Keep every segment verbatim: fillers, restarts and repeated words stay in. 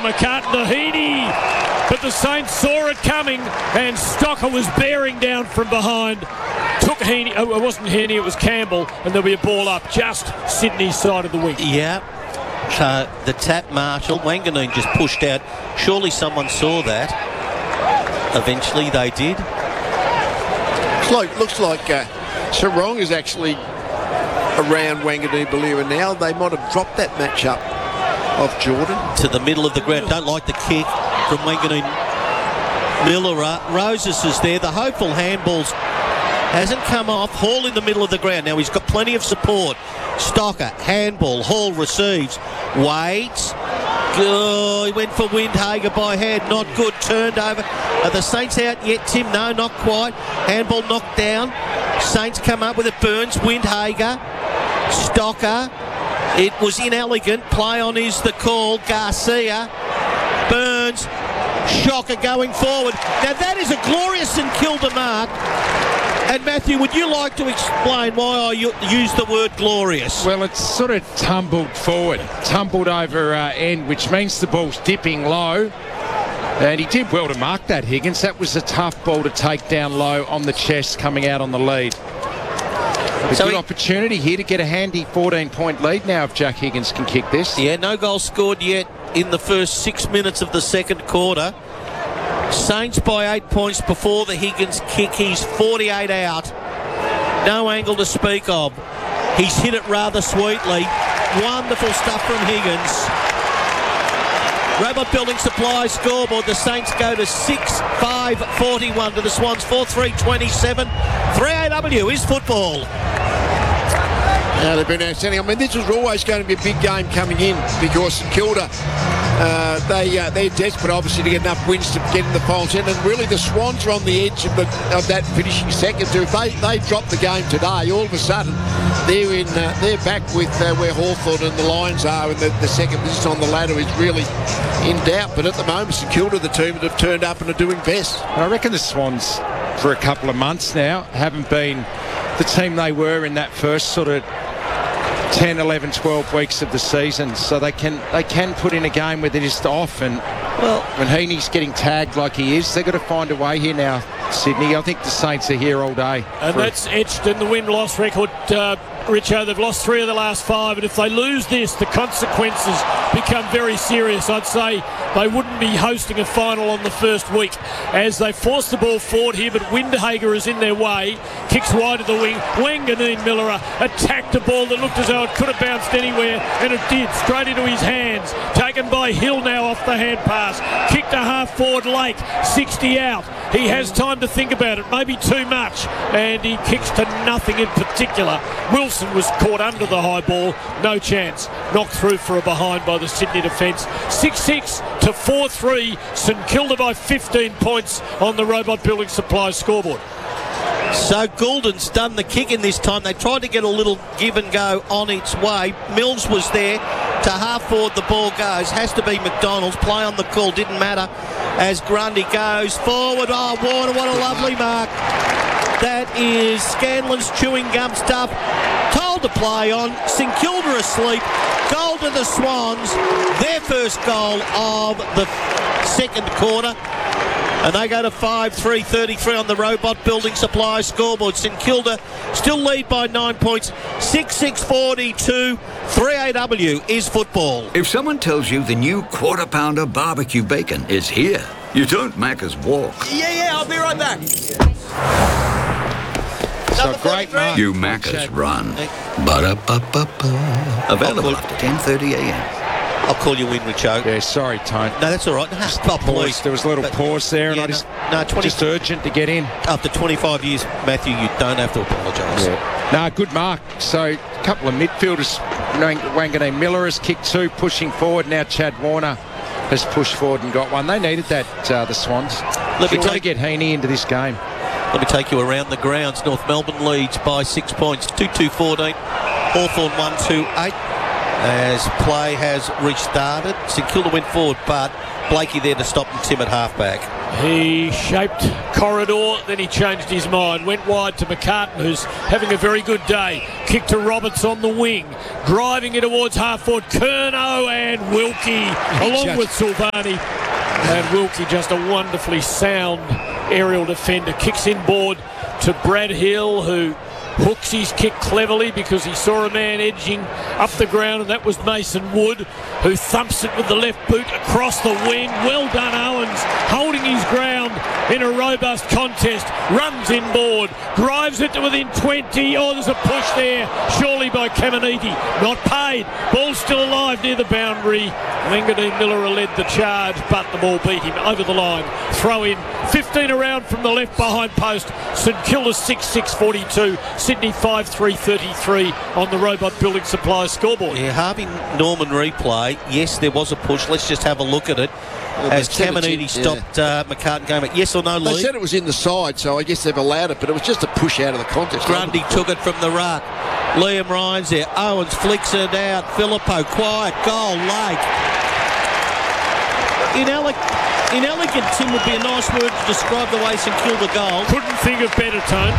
McCartan to Heaney. But the Saints saw it coming, and Stocker was bearing down from behind. Took Heaney, oh, it wasn't Heaney, it was Campbell, and there'll be a ball up just Sydney's side of the wing. Yeah. So the tap Marshall, Wanganeen just pushed out. Surely someone saw that. Eventually they did. Looks like, looks like uh, Sarong is actually around Wanganeen Ballera now. They might have dropped that matchup of Jordan. To the middle of the ground. Don't like the kick from Wanganeen Miller. Roses is there. The hopeful handballs hasn't come off. Hall in the middle of the ground. Now he's got plenty of support. Stocker, handball. Hall receives. Waits. Oh, he went for Windhager by hand. Not good. Turned over. Are the Saints out yet, Tim? No, not quite. Handball knocked down. Saints come up with it. Burns. Windhager. Stocker. It was inelegant. Play on is the call. Garcia. Burns. Shocker going forward. Now that is a glorious St Kilda mark. And Matthew, would you like to explain why I use the word glorious? Well, it's sort of tumbled forward, tumbled over uh, end, which means the ball's dipping low. And he did well to mark that, Higgins. That was a tough ball to take down low on the chest coming out on the lead. A so good he, opportunity here to get a handy fourteen-point lead now if Jack Higgins can kick this. Yeah, no goal scored yet in the first six minutes of the second quarter. Saints by eight points before the Higgins kick. He's forty-eight out. No angle to speak of. He's hit it rather sweetly. Wonderful stuff from Higgins. Robot Building Supply scoreboard. The Saints go to six five forty-one to the Swans four three twenty-seven. three A W is football. Yeah, they've been outstanding. I mean, this was always going to be a big game coming in because St Kilda, uh, they, uh, they're desperate, obviously, to get enough wins to get in the final ten. And really, the Swans are on the edge of, the, of that finishing second. Too. If they, they drop the game today, all of a sudden, they're in. Uh, they're back with uh, where Hawthorn and the Lions are, and the, the second position on the ladder is really in doubt. But at the moment, St Kilda, the team that have turned up and are doing best. And I reckon the Swans, for a couple of months now, haven't been the team they were in that first sort of ten, eleven, twelve weeks of the season, so they can they can put in a game where they're just off, and well, when Heaney's getting tagged like he is, they've got to find a way here now, Sydney. I think the Saints are here all day. And that's etched in the win-loss record, uh, Richo. They've lost three of the last five, and if they lose this, the consequences become very serious. I'd say they wouldn't be hosting a final on the first week as they force the ball forward here, but Windhager is in their way, kicks wide of the wing. Wanganeen Miller attacked a ball that looked as though it could have bounced anywhere, and it did, straight into his hands. Taken by Hill now off the hand pass. Kicked a half forward Lake, sixty out. He has time to think about it, maybe too much, and he kicks to nothing in particular. Wilson was caught under the high ball, no chance. Knocked through for a behind by the Sydney defence. six six to four three, St Kilda by fifteen points on the Robot Building Supply scoreboard. So Goulden's done the kick in this time. They tried to get a little give and go on its way. Mills was there to half forward. The ball goes. Has to be McDonald's. Play on the call. Didn't matter as Grundy goes forward. Oh, Warner, what a lovely mark. That is Scanlon's chewing gum stuff. Told to play on. St Kilda asleep. Goal to the Swans. Their first goal of the second quarter. And they go to five three thirty-three on the Robot Building Supply scoreboard. St Kilda still lead by nine points. six six forty-two. three A W is football. If someone tells you the new Quarter Pounder barbecue bacon is here, you don't Macca's walk. Yeah, yeah, I'll be right back. So great mark. You Macca's run. Ba-da-ba-ba-ba. Available after ten thirty a.m. I'll call you in, Richo. Yeah, sorry, Tone. No, that's all right. No, Just pause. There was a little but, pause there, and yeah, I just, no, no, twenty, just urgent to get in. After twenty-five years, Matthew, you don't have to apologise. Yeah. No, good mark. So a couple of midfielders. Wanganeen Miller has kicked two, pushing forward. Now Chad Warner has pushed forward and got one. They needed that, uh, the Swans. Let me want to take, get Heaney into this game. Let me take you around the grounds. North Melbourne leads by six points. two two fourteen. Hawthorn one two eight. As play has restarted. St Kilda went forward, but Blakey there to stop and Tim at halfback. He shaped corridor, then he changed his mind. Went wide to McCartan, who's having a very good day. kick to Roberts on the wing. Driving it towards half forward. Curnow and Wilkie along just... with Silvani. And Wilkie, just a wonderfully sound aerial defender. Kicks inboard to Brad Hill, who hooks his kick cleverly because he saw a man edging up the ground, and that was Mason Wood, who thumps it with the left boot across the wing. Well done, Owens, holding his ground in a robust contest. Runs inboard, drives it to within twenty. Oh, there's a push there, surely by Caminiti. Not paid. Ball still alive near the boundary. Wanganeen Miller led the charge, but the ball beat him over the line. Throw in, fifteen around from the left behind post. St Kilda six six forty-two. Sydney five three thirty-three on the Robot Building Supplies scoreboard. Yeah, Harvey Norman replay. Yes, there was a push. Let's just have a look at it. Well, as Caminiti stopped yeah. uh, McCartan going back. Yes or no, Lee? They said it was in the side, so I guess they've allowed it, but it was just a push out of the contest. Grundy took it from the ruck. Liam Ryan's there. Owens flicks it out. Filippo, quiet, goal, Lake. Inele- inelegant, Tim, would be a nice word to describe the way St Kilda goal. Couldn't think of better, Tone.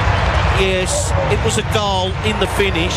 Yes, it was a goal in the finish.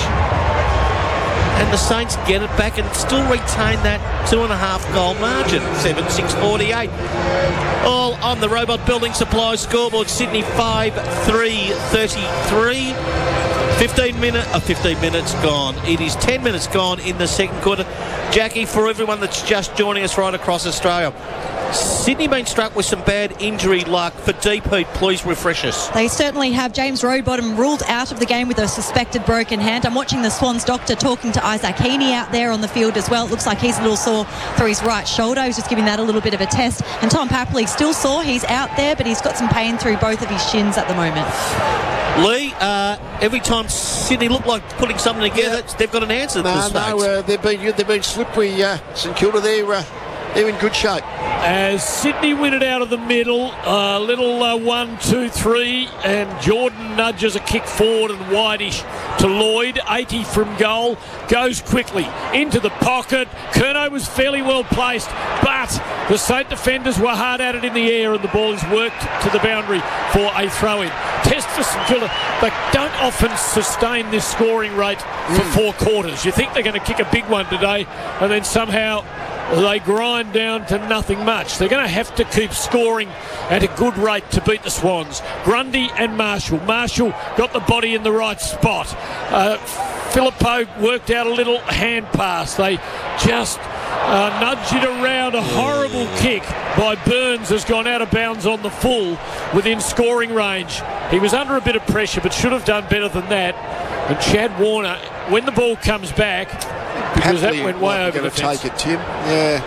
And the Saints get it back and still retain that two and a half goal margin. seven six forty-eight. All on the Robot Building Supplies scoreboard. Sydney five three thirty-three. fifteen minute, uh, fifteen minutes gone. It is ten minutes gone in the second quarter. Jackie, for everyone that's just joining us right across Australia, Sydney been struck with some bad injury luck. For Deep Heat, please refresh us. They certainly have. James Rowbottom ruled out of the game with a suspected broken hand. I'm watching the Swans doctor talking to Isaac Heaney out there on the field as well. It looks like he's a little sore through his right shoulder. He's just giving that a little bit of a test. And Tom Papley still sore. He's out there, but he's got some pain through both of his shins at the moment. Lee, uh, every time Sydney look like putting something together, yeah. they've got an answer. No, no, uh, they've been they've been slippery. Uh, St Kilda, they're uh, they're in good shape. As Sydney win it out of the middle, a uh, little uh, one, two, three, and Jordan nudges a kick forward and wideish to Lloyd. eighty from goal, goes quickly into the pocket. Curnow was fairly well placed, but the Saint defenders were hard at it in the air, and the ball is worked to the boundary for a throw-in. Test for St Kilda. They don't often sustain this scoring rate for mm. four quarters. You think they're going to kick a big one today, and then somehow they grind down to nothing much. They're going to have to keep scoring at a good rate to beat the Swans. Grundy and Marshall. Marshall got the body in the right spot. Uh, Filippo worked out a little hand pass. They just uh, nudged it around. A horrible kick by Burns has gone out of bounds on the full within scoring range. He was under a bit of pressure but should have done better than that. And Chad Warner, when the ball comes back, because Papley that went way over the fence. Take it, Tim. Yeah.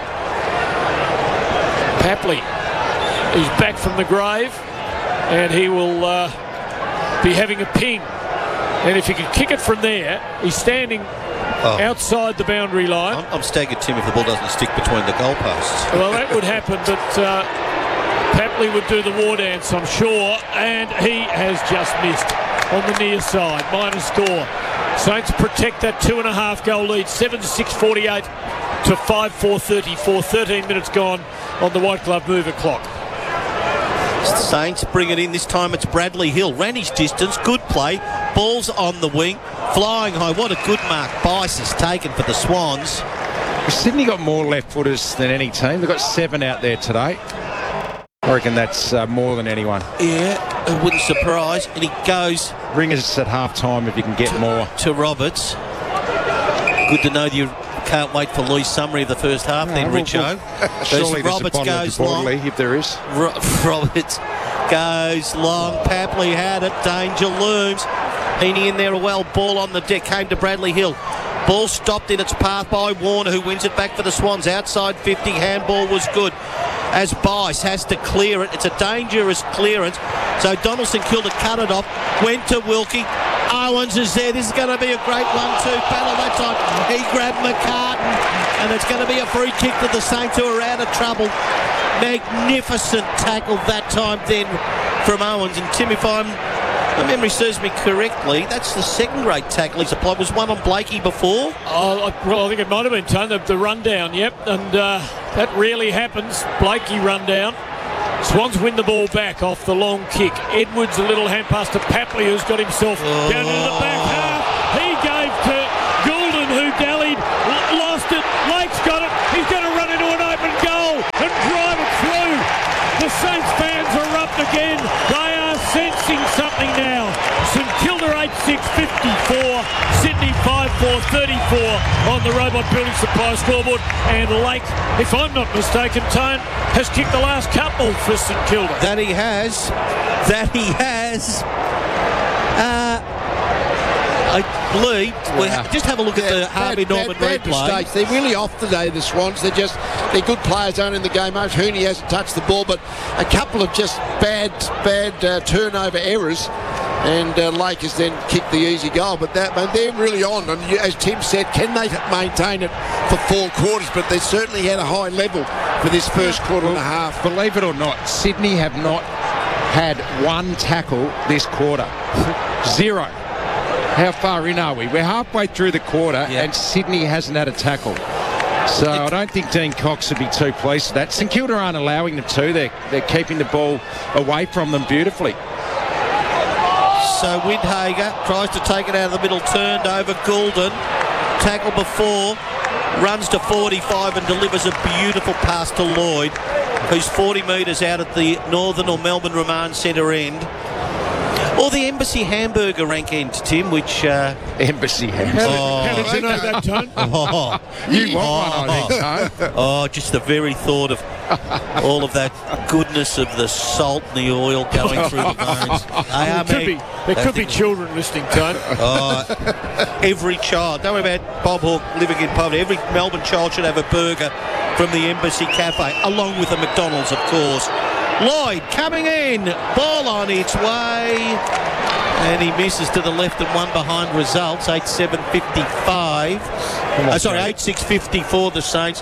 Papley, he's back from the grave, and he will uh, be having a ping. And if he can kick it from there, he's standing oh. outside the boundary line. I'm, I'm staggered, Tim, if the ball doesn't stick between the goalposts. Well, that would happen, but uh, Papley would do the war dance, I'm sure, and he has just missed on the near side. Minor score. Saints protect that two and a half goal lead. seven six forty-eight to five four thirty-four. thirteen minutes gone on the White Glove mover clock. Saints bring it in. This time it's Bradley Hill. Ran his distance. Good play. Ball's on the wing. Flying high. What a good mark. Bice is taken for the Swans. Sydney got more left footers than any team. They've got seven out there today. I reckon that's uh, more than anyone. Yeah, it wouldn't surprise. And he goes. Ring us at half time if you can get to, more. To Roberts. Good to know that you can't wait for Lee's summary of the first half, no, then, Richo. Well, surely Roberts goes long. If there is. Ro- Roberts goes long. Papley had it. Danger looms. Heaney in there a well. Ball on the deck. Came to Bradley Hill. Ball stopped in its path by Warner, who wins it back for the Swans. Outside fifty. Handball was good. As Bice has to clear it. It's a dangerous clearance. So Donaldson Kilda cut it off. Went to Wilkie. Owens is there. This is going to be a great one two battle that time. He grabbed McCartan, and it's going to be a free kick to the Saints, who are out of trouble. Magnificent tackle that time then from Owens. And Tim, if I'm my memory serves me correctly, that's the second great tackle he's applied. Was one on Blakey before? Oh, well, I think it might have been Tone, the, the rundown, yep. And uh, that rarely happens. Blakey rundown. Swans win the ball back off the long kick. Edwards, a little hand pass to Papley, who's got himself oh. down into the back half. He gave to Goulden, who dallied, l- lost it. Lake's got it. He's going to run into an open goal and drive it through. The Saints fans are up again. They are sensing something now. St Kilda eight six fifty-four, Sydney five four thirty-four on the Robot Building Supply scoreboard. And Lake, if I'm not mistaken, Tone, has kicked the last couple for St Kilda. That he has. That he has. Uh, I believe. Well, Wow. just have a look at the Harvey bad, Norman bad, bad replay. mistakes. They're really off today, the Swans. They're just, they're good players on in the game. Most Hooney hasn't touched the ball, but a couple of just bad, bad uh, turnover errors. And uh, Lake has then kicked the easy goal. But that, man, they're really on. And you- as Tim said, can they maintain it for four quarters? But they certainly had a high level for this first quarter and a half. Believe it or not, Sydney have not had one tackle this quarter. Zero. How far in are we? We're halfway through the quarter Yeah. and Sydney hasn't had a tackle. So I don't think Dean Cox would be too pleased with that. St Kilda aren't allowing them to. They're, they're keeping the ball away from them beautifully. So Windhager tries to take it out of the middle, turned over Goulden. Tackle before, runs to forty-five and delivers a beautiful pass to Lloyd, who's forty metres out at the Northern or Melbourne Remand Centre end. Or the Embassy Hamburger rank end, Tim, which... Uh, Embassy has. oh, How did you know that, Tone? oh, You want one, I think, Tone. oh, just the very thought of all of that goodness of the salt and the oil going through the veins. They are There could be, mad. there They could be think- children listening, Tone. Oh, every child. Don't worry about Bob Hawke living in poverty. Every Melbourne child should have a burger from the Embassy Cafe, along with a McDonald's, of course. Lloyd coming in. Ball on its way. And he misses to the left and one behind results. eight seven fifty-five. Oh, sorry, eight six fifty-four the Saints.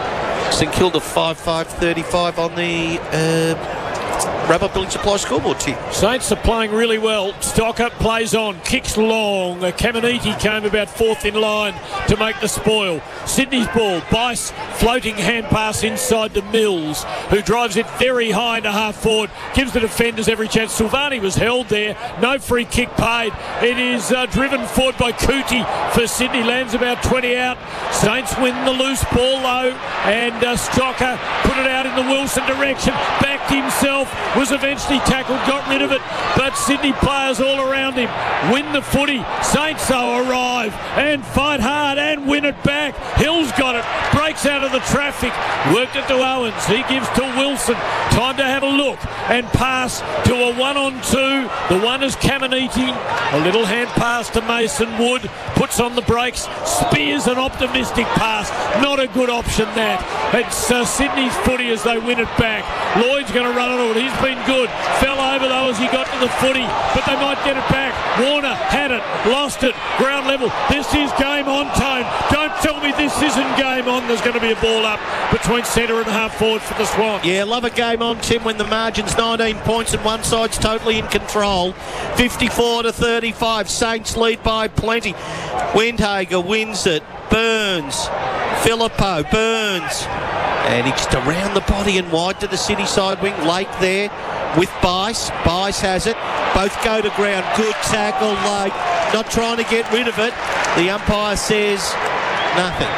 St Kilda five five thirty-five on the uh, Robot Building Supply scoreboard, Tim. Saints are playing really well. Stocker plays on, kicks long. Caminiti came about fourth in line to make the spoil. Sydney's ball, Bice floating hand pass inside to Mills, who drives it very high into half forward, gives the defenders every chance. Silvani was held there, no free kick paid. It is uh, driven forward by Cootie for Sydney, lands about twenty out. Saints win the loose ball though, and uh, Stocker put it out in the Wilson direction, backed himself, was eventually tackled, got rid of it, but Sydney players all around him win the footy. Saints though arrive and fight hard and win it back. Hill's got it, breaks out of the traffic, worked it to Owens, he gives to Wilson, time to have a look and pass to a one on two. The one is Caminiti, a little hand pass to Mason Wood, puts on the brakes, spears an optimistic pass, not a good option that. It's uh, Sydney's footy as they win it back. Lloyd's going to run it all, he's been good, fell over though as he got to the footy, but they might get it back. Warner had it, lost it, ground level. This is game on, Tone. Don't tell me this isn't game on. There's going to be a ball up between centre and half forward for the Swans. Yeah, love a game on, Tim, when the margin's nineteen points and one side's totally in control. fifty-four to thirty-five. Saints lead by plenty. Windhager wins it. Burns. Filippo. Burns. And he just around the body and wide to the City side wing. Lake there with Bice. Bice has it. Both go to ground. Good tackle, Lake. Not trying to get rid of it. The umpire says nothing.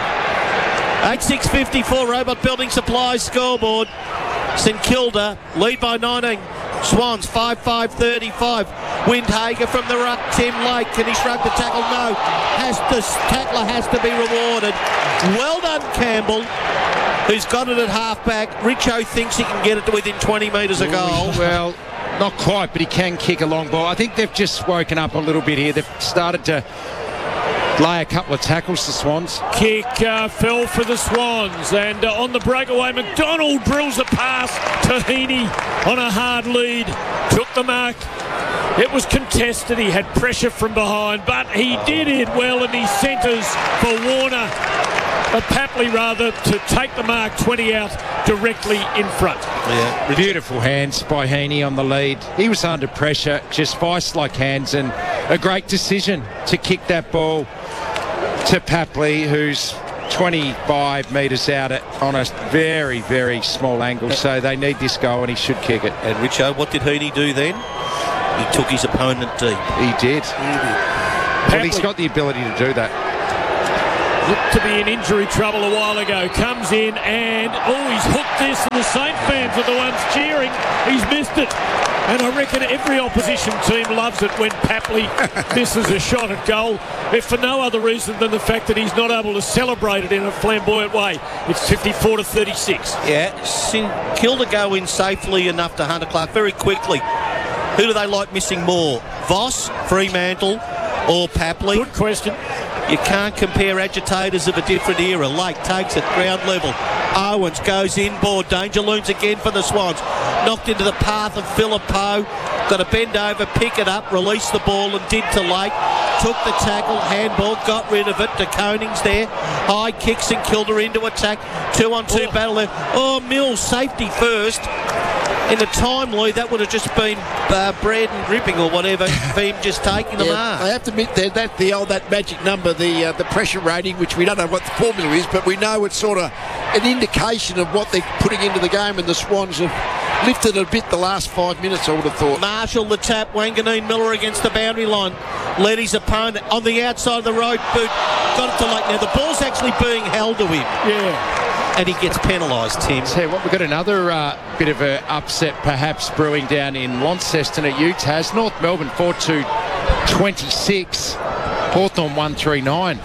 eight six fifty-four Robot Building Supplies scoreboard. St Kilda lead by nineteen. Swans five five thirty-five. Windhager from the ruck. Tim Lake, can he shrug the tackle? No. Has to, tackler has to be rewarded. Well done, Campbell, who's got it at half-back. Richo thinks he can get it to within twenty metres of goal. Well, not quite, but he can kick a long ball. I think they've just woken up a little bit here. They've started to lay a couple of tackles, the Swans. Kick uh, fell for the Swans, and uh, on the breakaway, McDonald drills a pass to Heaney on a hard lead. Took the mark. It was contested. He had pressure from behind, but he did it well, and he centres for Warner, uh, Papley rather, to take the mark twenty out directly in front. Yeah. Beautiful hands by Heaney on the lead. He was under pressure, just vice-like hands, and a great decision to kick that ball to Papley, who's twenty-five metres out at, on a very, very small angle. So they need this goal, and he should kick it. And Richo, what did Heaney do then? He took his opponent deep. He did. Well, he's got the ability to do that. Looked to be in injury trouble a while ago. Comes in and, oh, he's hooked this, and the Saint fans are the ones cheering. He's missed it. And I reckon every opposition team loves it when Papley misses a shot at goal, if for no other reason than the fact that he's not able to celebrate it in a flamboyant way. It's fifty-four to thirty-six. Yeah, St Kilda go in safely enough to Hunter Clark very quickly. Who do they like missing more? Voss, Fremantle, or Papley? Good question. You can't compare agitators of a different era. Lake takes it, ground level. Owens goes inboard. Danger looms again for the Swans. Knocked into the path of Philippou. Got to bend over, pick it up, release the ball, and did to Lake. Took the tackle, handball, got rid of it. De Koning's there. High kicks and Kilda into attack. Two on two Oh. battle there. Oh, Mills, safety first. In the time, Lee, that would have just been uh, bread and gripping or whatever for him just taking the Yeah, mark. I have to admit that, that the old that magic number, the uh, the pressure rating, which we don't know what the formula is, but we know it's sort of an indication of what they're putting into the game, and the Swans have lifted a bit the last five minutes, I would have thought. Marshall the tap, Wanganeen Miller against the boundary line. Led his opponent on the outside of the road boot. Got it to Lake. Now the ball's actually being held to him. Yeah. And he gets penalised, Tim. Tell you what, we've got another uh, bit of an upset perhaps brewing down in Launceston at U T A S. North Melbourne four two twenty-six. Hawthorn one three nine.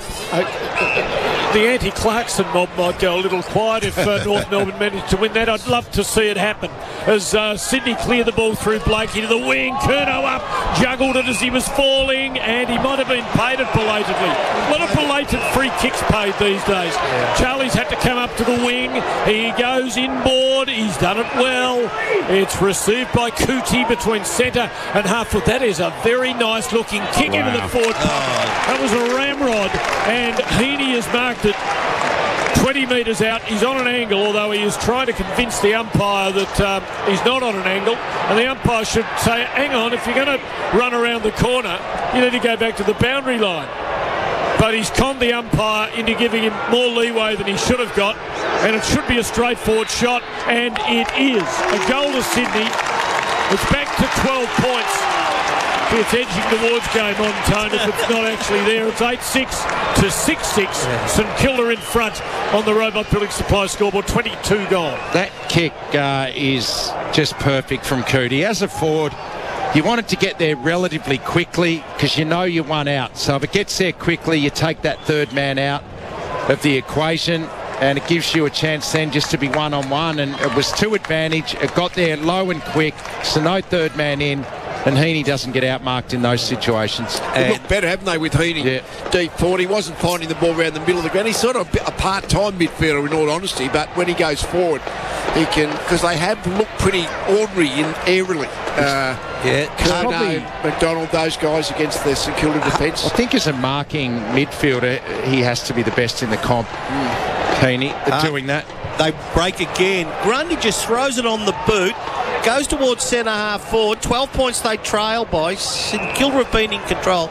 The anti-Clarkson mob might go a little quiet if uh, North Melbourne managed to win that. I'd love to see it happen. As uh, Sydney cleared the ball through Blakey to the wing, Curnow up, juggled it as he was falling, and he might have been paid it belatedly. A lot of belated free kicks paid these days. Yeah. Charlie's had to come up to the wing. He goes inboard. He's done it well. It's received by Cootie between centre and half foot. That is a very nice looking kick wow. into the forward pocket. That was a ramrod, and Heaney has marked it twenty metres out. He's on an angle, although he is trying to convince the umpire that um, he's not on an angle, and the umpire should say, hang on, if you're going to run around the corner, you need to go back to the boundary line. But he's conned the umpire into giving him more leeway than he should have got, and it should be a straightforward shot, and it is. A goal to Sydney. It's back to twelve points. It's edging towards game on, Tone, if it's not actually there. It's eight six to six six. Yeah. St Kilda in front on the Robot Building Supply scoreboard, twenty-two gone. That kick uh, is just perfect from Cootie. As a forward, you want it to get there relatively quickly because you know you're one out. So if it gets there quickly, you take that third man out of the equation, and it gives you a chance then just to be one-on-one. And it was to advantage. It got there low and quick, so no third man in. And Heaney doesn't get outmarked in those situations. They look better, haven't they, with Heaney? Yeah. Deep forward. He wasn't finding the ball around the middle of the ground. He's sort of a part-time midfielder, in all honesty, but when he goes forward, he can, because they have looked pretty ordinary in aerially. Uh, yeah. Curnow, McDonald, those guys against the St Kilda defence. I think as a marking midfielder, he has to be the best in the comp. Mm. Heaney, uh, doing that. They break again. Grundy just throws it on the boot. Goes towards centre half forward. twelve points they trail by. St Kilda have been in control.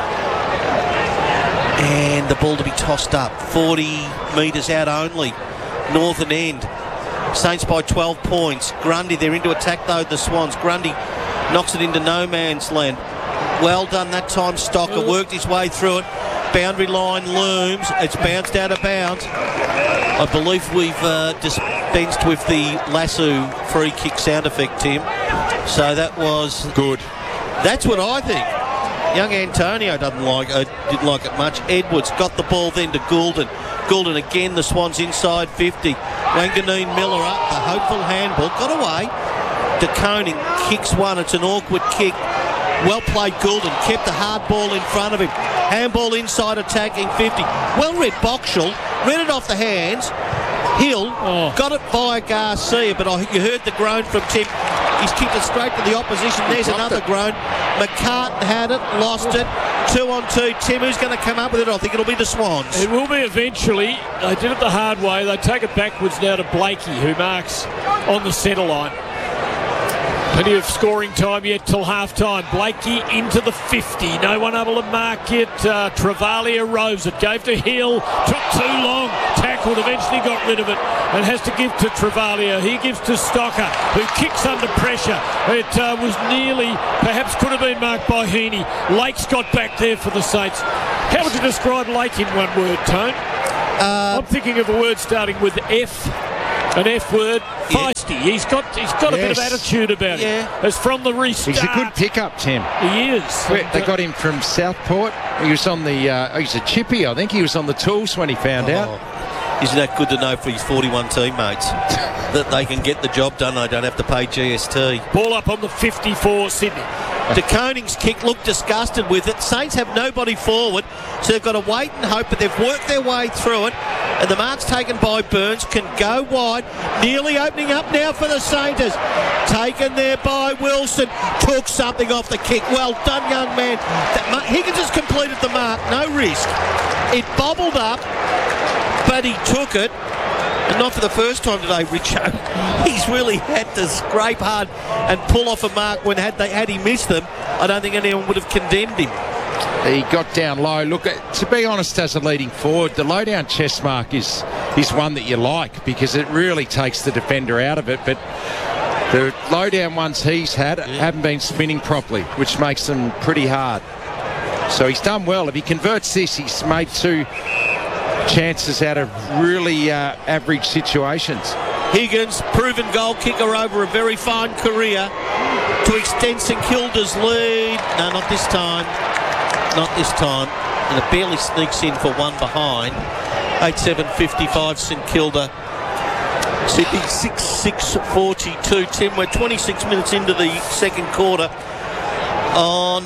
And the ball to be tossed up. forty metres out only. Northern end. Saints by twelve points. Grundy, they're into attack though, the Swans. Grundy knocks it into no man's land. Well done that time, Stocker. Worked his way through it. Boundary line looms. It's bounced out of bounds. I believe we've uh, dispensed with the lasso free kick sound effect, Tim. So that was good. That's what I think. Young Antonio doesn't like it, didn't like it much. Edwards got the ball then to Goulden. Goulden again, the Swans inside fifty. Wanganeen Miller up, the hopeful handball. Got away. De Koning kicks one. It's an awkward kick. Well played Goulden. Kept the hard ball in front of him. Handball inside attacking fifty. Well read Boxall. Read it off the hands. Hill oh. got it via Garcia, but I, you heard the groan from Tim. He's kicked it straight to the opposition. There's another it. groan. McCartan had it, lost it. Two on two. Tim, who's going to come up with it? I think it'll be the Swans. It will be eventually. They did it the hard way. They take it backwards now to Blakey, who marks on the centre line. Plenty of scoring time yet till half-time. Blakey into the fifty. No one able to mark it. Uh, Travalia roves it. Gave to Hill. Took too long. Tackled. Eventually got rid of it. And has to give to Travalia. He gives to Stocker, who kicks under pressure. It uh, was nearly, perhaps could have been marked by Heaney. Lake's got back there for the Saints. How would you describe Lake in one word, Tone? Uh, I'm thinking of a word starting with F. An F word, feisty. He's got he's got a Yes. bit of attitude about him. Yeah. As from the restart. He's a good pickup, Tim. He is. They And, uh, got him from Southport. He was on the, uh, he's a chippy, I think. He was on the tools when he found out. Oh, isn't that good to know for his forty-one teammates that they can get the job done? They don't have to pay G S T. Ball up on the fifty-four, Sydney. De Koning's kick looked disgusted with it. Saints have nobody forward, so they've got to wait and hope, but they've worked their way through it. And the mark's taken by Burns, can go wide. Nearly opening up now for the Sainters. Taken there by Wilson. Took something off the kick. Well done, young man. That ma- Higgins has completed the mark. No risk. It bobbled up, but he took it. And not for the first time today, Richo. He's really had to scrape hard and pull off a mark when had they had he missed them, I don't think anyone would have condemned him. He got down low. Look, to be honest, as a leading forward, the low down chest mark is is one that you like because it really takes the defender out of it. But the low down ones he's had Yeah. haven't been spinning properly, which makes them pretty hard. So he's done well. If he converts this, he's made two chances out of really uh, average situations. Higgins, proven goal kicker over a very fine career to extend St Kilda's lead. No, not this time. Not this time. And it barely sneaks in for one behind. eight seven fifty-five St Kilda. Sydney six six forty-two. Tim, we're twenty-six minutes into the second quarter on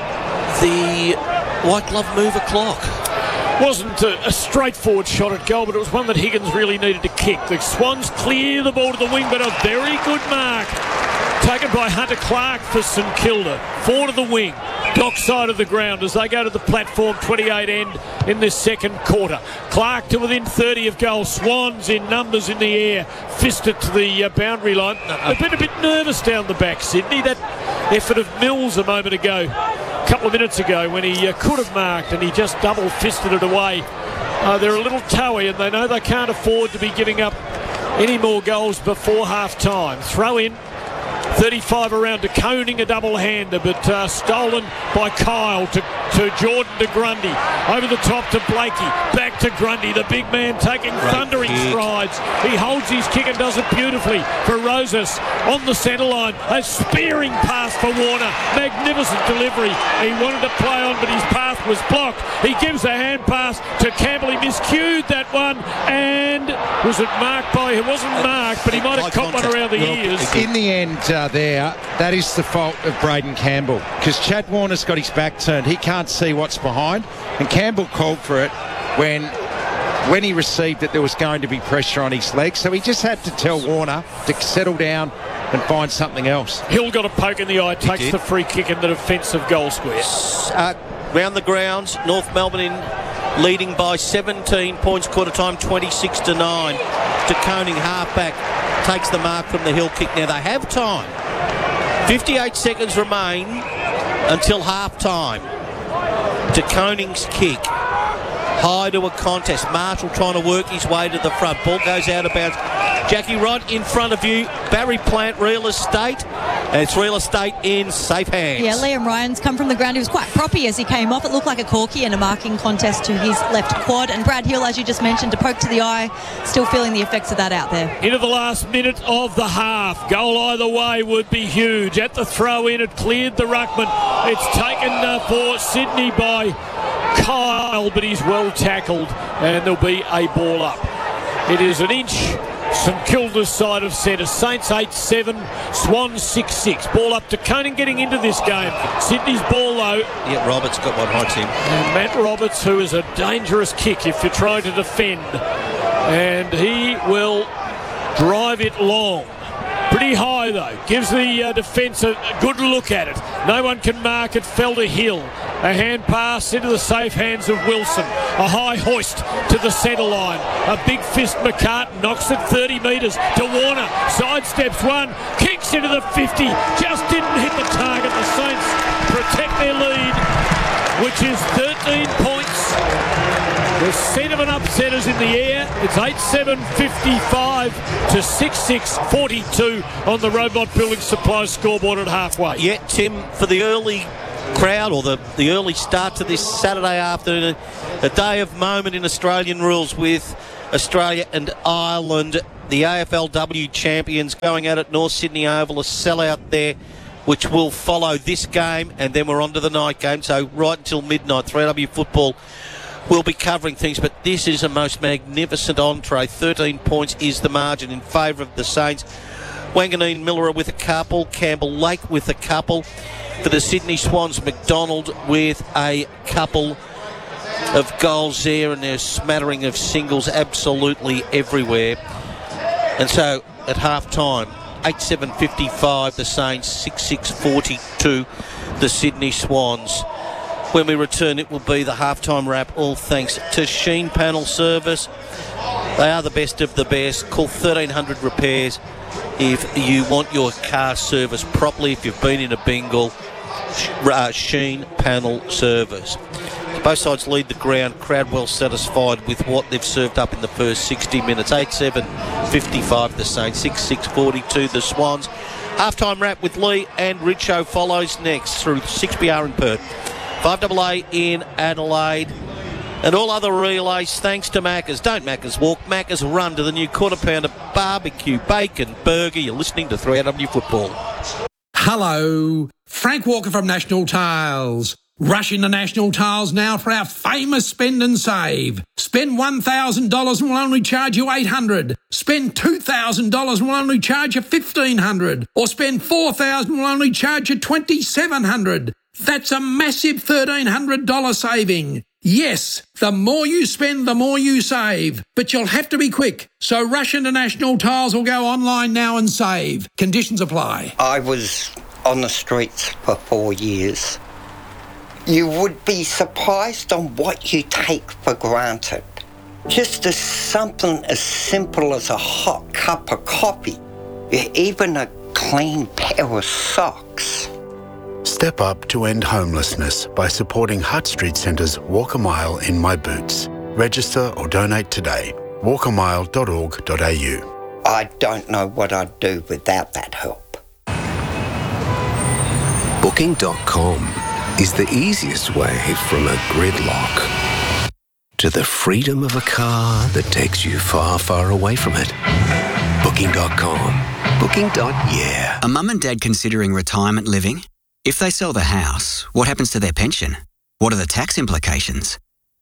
the white glove mover clock. Wasn't a, a straightforward shot at goal, but it was one that Higgins really needed to kick. The Swans clear the ball to the wing, but a very good mark taken by Hunter Clark for St Kilda. Four to the wing, dock side of the ground as they go to the platform twenty-eight end in this second quarter. Clark to within thirty of goal. Swans in numbers in the air, fisted to the uh, boundary line. They've been a bit nervous down the back, Sydney. That effort of Mills a moment ago, a couple of minutes ago, when he uh, could have marked and he just double-fisted it away. Uh, they're a little towy and they know they can't afford to be giving up any more goals before half-time. Throw in. thirty-five around to Koning, a double-hander, but uh, stolen by Kyle to, to Jordan to Grundy. Over the top to Blakey. Back to Grundy, the big man taking Great thundering kick. strides. He holds his kick and does it beautifully for Rosas on the centre line. A spearing pass for Warner. Magnificent delivery. He wanted to play on, but his path was blocked. He gives a hand pass to Campbell. He miscued that one, and was it marked by... It wasn't marked, but he might have Eye caught one contact. around the Well, ears. In the end, uh, there, that is the fault of Braden Campbell because Chad Warner's got his back turned. He can't see what's behind, and Campbell called for it when when he received that there was going to be pressure on his legs. So he just had to tell Warner to settle down and find something else. Hill got a poke in the eye, takes did. the free kick in the defensive goal square. Uh, round the grounds, North Melbourne in leading by seventeen points, quarter time twenty-six to nine. De Koning, halfback, takes the mark from the Hill kick. Now they have time. fifty-eight seconds remain until half time. De Koning's kick. High to a contest. Marshall trying to work his way to the front. Ball goes out of bounds. Jackie right in front of you. Barry Plant Real Estate. And it's Real Estate in safe hands. Yeah, Liam Ryan's come from the ground. He was quite proppy as he came off. It looked like a corky and a marking contest to his left quad. And Brad Hill, as you just mentioned, a poke to the eye. Still feeling the effects of that out there. Into the last minute of the half. Goal either way would be huge. At the throw in, it cleared the ruckman. It's taken uh, for Sydney by Kyle, but he's well tackled, and there'll be a ball up. It is an inch. St Kilda's side of centre. Saints eight seven, Swans six six. Ball up to Koning getting into this game. Sydney's ball though. Yeah, Roberts got one right, Tim. And Matt Roberts, who is a dangerous kick if you're trying to defend. And he will drive it long. Pretty high though. Gives the uh, defence a, a good look at it. No one can mark it. Fell to Hill. A hand pass into the safe hands of Wilson. A high hoist to the centre line. A big fist McCartan knocks it thirty metres to Warner. Sidesteps one. Kicks into the fifty. Just didn't hit the target. The Saints protect their lead, which is thirteen points. The scent of an upset is in the air. It's eight seven fifty-five to six six forty-two on the Robot Building Supplies scoreboard at halfway. Yeah, Tim, for the early crowd or the, the early start to this Saturday afternoon, a day of moment in Australian rules with Australia and Ireland, the A F L W champions, going out at North Sydney Oval, a sellout there, which will follow this game, and then we're on to the night game. So right until midnight, three W football will be covering things, but this is a most magnificent entree. thirteen points is the margin in favour of the Saints. Wanganeen Miller with a couple, Campbell Lake with a couple. For the Sydney Swans, McDonald with a couple of goals there, and there's smattering of singles absolutely everywhere. And so at half-time, eight seven fifty-five the Saints, six six forty-two the Sydney Swans. When we return, it will be the halftime wrap, all thanks to Sheen Panel Service. They are the best of the best. Call thirteen hundred repairs if you want your car serviced properly, if you've been in a bingle. Uh, Sheen Panel Service. Both sides lead the ground. Crowd well satisfied with what they've served up in the first sixty minutes. eight seven fifty-five the Saints, six six forty-two the Swans. Halftime wrap with Lee and Richo follows next through six B R in Perth, five A A in Adelaide, and all other relays thanks to Macca's. Don't Macca's walk, Macca's run to the new quarter pounder barbecue bacon burger. You're listening to three A W Football. Hello, Frank Walker from National Tiles. Rush into National Tiles now for our famous spend and save. Spend one thousand dollars and we'll only charge you eight hundred dollars. Spend two thousand dollars and we'll only charge you fifteen hundred dollars. Or spend four thousand dollars and we'll only charge you twenty-seven hundred dollars. That's a massive thirteen hundred dollars saving. Yes, the more you spend, the more you save. But you'll have to be quick. So rush into National Tiles or go online now and save. Conditions apply. I was on the streets for four years. You would be surprised on what you take for granted. Just as something as simple as a hot cup of coffee, even a clean pair of socks. Step up to end homelessness by supporting Hutt Street Centre's Walk a Mile in My Boots. Register or donate today. walk a mile dot org dot a u. I don't know what I'd do without that help. Booking dot com is the easiest way from a gridlock to the freedom of a car that takes you far, far away from it. Booking dot com. Booking. Yeah. Are mum and dad considering retirement living? If they sell the house, what happens to their pension? What are the tax implications?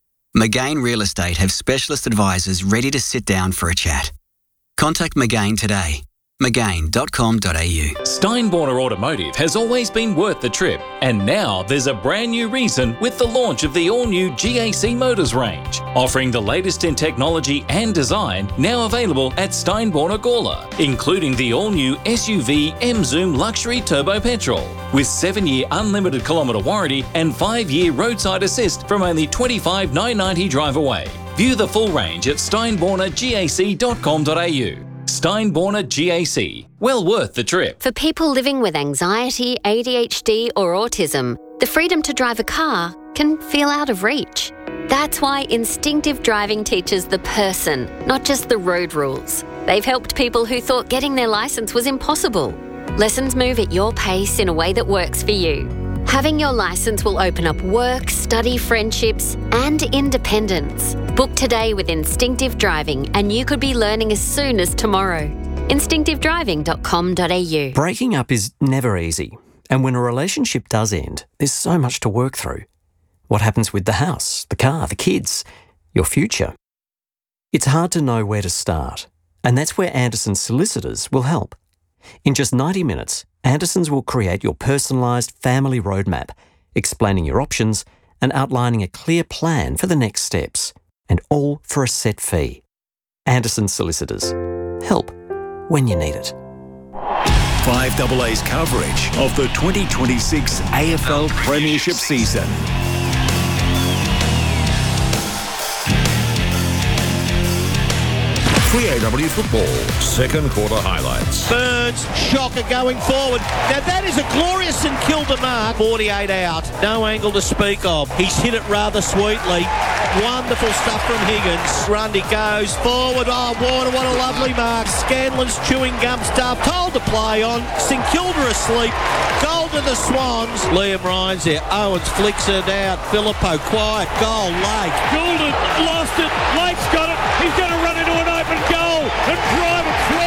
McGain Real Estate have specialist advisors ready to sit down for a chat. Contact McGain today. McGain dot com dot a u. Steinborner Automotive has always been worth the trip, and now there's a brand new reason with the launch of the all-new G A C Motors range, offering the latest in technology and design, now available at Steinborner Gawler, including the all-new S U V M-Zoom Luxury Turbo Petrol, with seven-year unlimited kilometre warranty and five-year roadside assist from only twenty-five thousand nine hundred ninety drive away. View the full range at steinborner gac dot com dot a u. Steinborner G A C. Well worth the trip. For people living with anxiety, A D H D or autism, the freedom to drive a car can feel out of reach. That's why Instinctive Driving teaches the person, not just the road rules. They've helped people who thought getting their licence was impossible. Lessons move at your pace in a way that works for you. Having your licence will open up work, study, friendships, and independence. Book today with Instinctive Driving, and you could be learning as soon as tomorrow. instinctive driving dot com dot a u. Breaking up is never easy, and when a relationship does end, there's so much to work through. What happens with the house, the car, the kids, your future? It's hard to know where to start, and that's where Anderson Solicitors will help. In just ninety minutes, Andersons will create your personalised family roadmap, explaining your options and outlining a clear plan for the next steps, and all for a set fee. Anderson Solicitors. Help when you need it. five A A's coverage of the twenty twenty-six A F L Premiership season. three A W football, second quarter highlights. Burns, shocker going forward. Now that is a glorious St Kilda mark. forty-eight out, no angle to speak of. He's hit it rather sweetly. Wonderful stuff from Higgins. Grundy goes forward. Oh, Warner, what a lovely mark. Scanlon's chewing gum stuff. Told to play on. St Kilda asleep. Goal to the Swans. Liam Ryan's there. Owens flicks it out. Filippo quiet. Goal, Lake. Goulden lost it. Lake's got it. He's going to run into an open goal and drive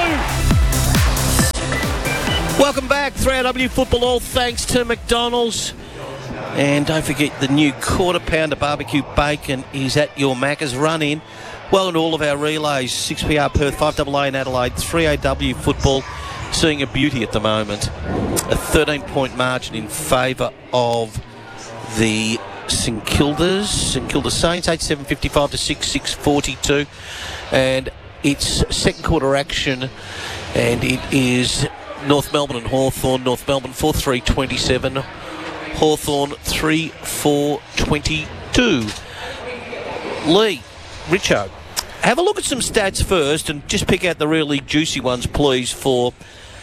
it through. Welcome back, three A W football, all thanks to McDonald's. And don't forget the new quarter pounder barbecue bacon is at your Macca's. Run in. Welcome to all of our relays. six P R Perth, five A A in Adelaide, three A W football seeing a beauty at the moment. A thirteen point margin in favour of the St Kilda's. St Kilda Saints, eighty-seven fifty-five to six six forty-two. And it's second quarter action, and it is North Melbourne and Hawthorn. North Melbourne four three twenty-seven. Hawthorn three four twenty-two. Lee, Richo, have a look at some stats first and just pick out the really juicy ones, please, for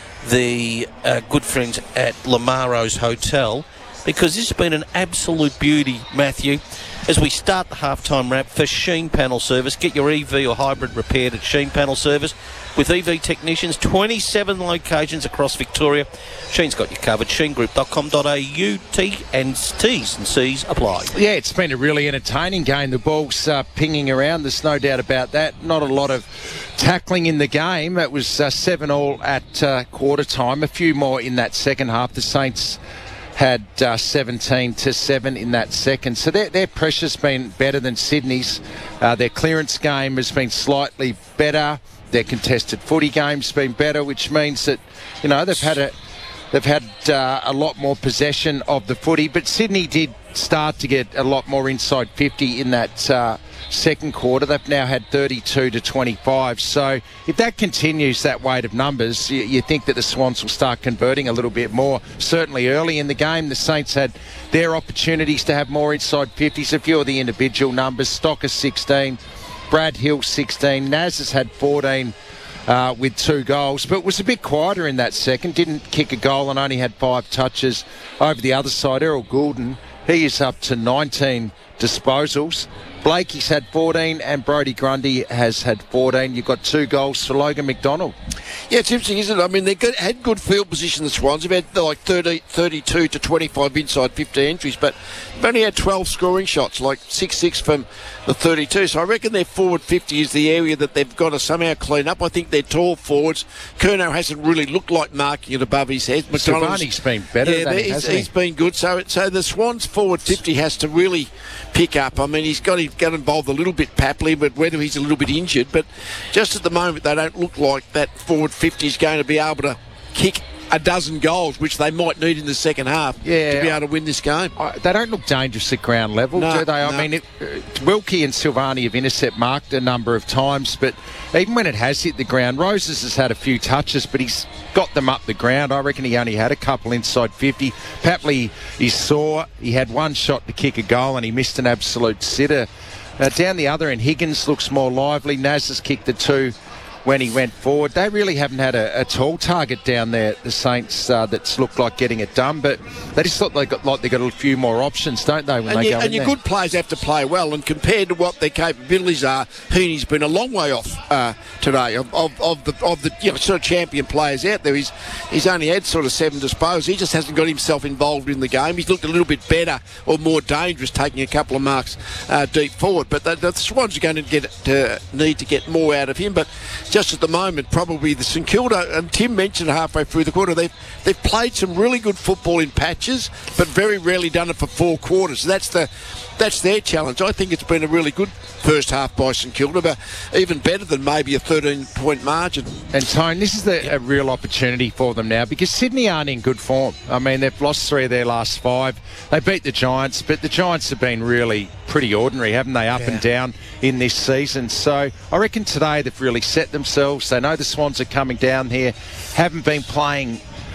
the uh, good friends at Lamaro's Hotel, because this has been an absolute beauty, Matthew. As we start the halftime wrap for Sheen Panel Service, get your E V or hybrid repaired at Sheen Panel Service with E V technicians, twenty-seven locations across Victoria. Sheen's got you covered. sheen group dot com dot a u. T and T's and C's apply. Yeah, it's been a really entertaining game. The ball's uh, pinging around. There's no doubt about that. Not a lot of tackling in the game. It was uh, seven all at uh, quarter time. A few more in that second half. The Saints had uh, seventeen to seven in that second. So their, their pressure's been better than Sydney's. Uh, their clearance game has been slightly better. Their contested footy game's been better, which means that, you know, they've had a they've had uh, a lot more possession of the footy. But Sydney did start to get a lot more inside fifty in that uh, second quarter. They've now had thirty-two to twenty-five. So if that continues, that weight of numbers, you, you think that the Swans will start converting a little bit more. Certainly early in the game, the Saints had their opportunities to have more inside fifties. A few of the individual numbers. Stocker sixteen, Brad Hill sixteen, Naz has had fourteen uh, with two goals, but was a bit quieter in that second. Didn't kick a goal and only had five touches. Over the other side, Errol Goulden, he is up to nineteen disposals. Blakey's had fourteen and Brodie Grundy has had fourteen. You've got two goals for Logan McDonald. Yeah, it's interesting, isn't it? I mean, they had good field position, the Swans. They've had like thirty, thirty-two to twenty-five inside fifty entries, but they've only had twelve scoring shots, like six six from the thirty-two. So I reckon their forward fifty is the area that they've got to somehow clean up. I think they're tall forwards. Curnow hasn't really looked like marking it above his head. Silvani's been better yeah, than he, he's, hasn't he? he's been good. So, so the Swans forward fifty has to really pick up. I mean, he's got to get involved a little bit, Papley, but whether he's a little bit injured. But just at the moment, they don't look like that forward fifty is going to be able to kick a dozen goals, which they might need in the second half yeah, to be able to win this game. I, they don't look dangerous at ground level, no, do they? I no. mean, it, uh, Wilkie and Silvani have intercept marked a number of times, but even when it has hit the ground, Roses has had a few touches, but he's got them up the ground. I reckon he only had a couple inside fifty. Papley is sore. He had one shot to kick a goal and he missed an absolute sitter. Uh, down the other end, Higgins looks more lively. Naz has kicked the two when he went forward. They really haven't had a, a tall target down there, the Saints, uh, that's looked like getting it done, but they just thought they got like they got a few more options, don't they, when and they you, go and in your there? good players have to play well, and compared to what their capabilities are, Heaney's been a long way off uh, today of, of, of the of the you know, sort of champion players out there. He's he's only had sort of seven disposals. He just hasn't got himself involved in the game. He's looked a little bit better or more dangerous, taking a couple of marks uh, deep forward. But the, the Swans are going to get uh, need to get more out of him. But just at the moment, probably the St Kilda, and Tim mentioned halfway through the quarter, they've they've played some really good football in patches, but very rarely done it for four quarters. That's the that's their challenge. I think it's been a really good first half by St Kilda, but even better than maybe a thirteen point margin. And Tone, this is the, a real opportunity for them now, because Sydney aren't in good form. I mean, they've lost three of their last five. They beat the Giants, but the Giants have been really pretty ordinary, haven't they, up Yeah. and down in this season. So I reckon today they've really set themselves. They know the Swans are coming down here, haven't been playing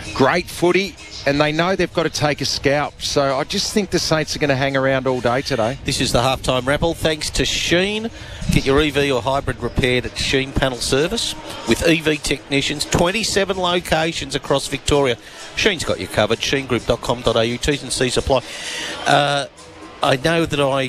great footy, and they know they've got to take a scalp. So I just think the Saints are going to hang around all day today. This is the halftime rabble. Thanks to Sheen. Get your E V or hybrid repaired at Sheen Panel Service with E V technicians. twenty-seven locations across Victoria. Sheen's got you covered. sheen group dot com dot a u. T's and C's apply. Uh, I know that I